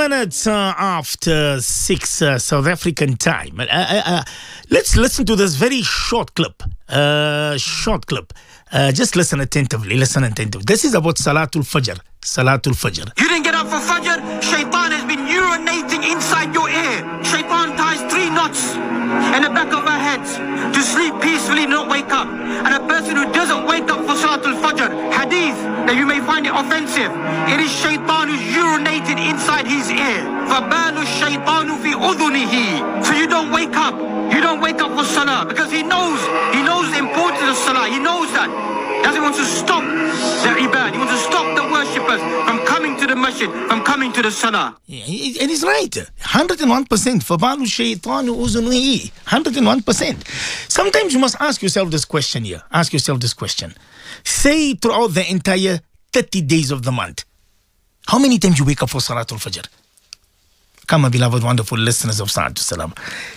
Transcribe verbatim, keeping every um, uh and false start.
minutes uh, after six uh, South African time. Uh, uh, uh, let's listen to this very short clip. Uh, short clip. Uh, just listen attentively. Listen attentively. This is about Salatul Fajr. Salatul Fajr. You didn't get up for Fajr. Shaitan has been urinating inside your ear. Shaitan ties three knots in the back of our heads to sleep peacefully, not wake up. And a person who doesn't wake up for Salatul Fajr, hadith, that you may find it offensive, it is Shaitan who's urinated inside his ear. فَبَالُ الشَّيْطَانُ فِي أُذُنِهِ. So you don't wake up. You don't wake up for Salah because he knows, he knows the importance of Salah. He knows that. Doesn't want to stop the ibad. He wants to stop the worshippers from coming to the masjid, from coming to the Salah. Yeah, and he's right. one hundred one percent. فَبَالُ الشَّيْطَانُ أُذُنِهِ. one hundred one percent. Sometimes you must ask yourself this question here. Ask yourself this question. Say throughout the entire thirty days of the month, how many times you wake up for Salatul Fajr? Come, my beloved, wonderful listeners of Sa'atul Salam.